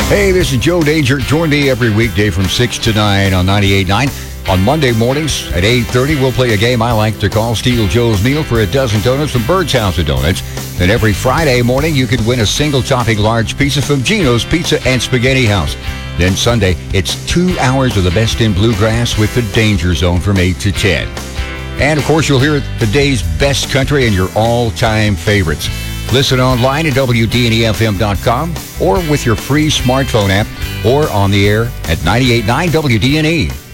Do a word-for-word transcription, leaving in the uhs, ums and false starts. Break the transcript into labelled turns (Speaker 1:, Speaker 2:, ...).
Speaker 1: Hey, this is Joe Danger. Join me every weekday from six to nine on ninety-eight point nine. On Monday mornings at eight thirty, we'll play a game I like to call Steel Joe's Meal for a dozen donuts from Bird's House of Donuts. Then every Friday morning, you could win a single-topping large pizza from Gino's Pizza and Spaghetti House. Then Sunday, it's two hours of the best in bluegrass with the Danger Zone from eight to ten. And, of course, you'll hear the day's best country and your all-time favorites. Listen online at W D N E F M dot com or with your free smartphone app or on the air at ninety-eight point nine W D N E.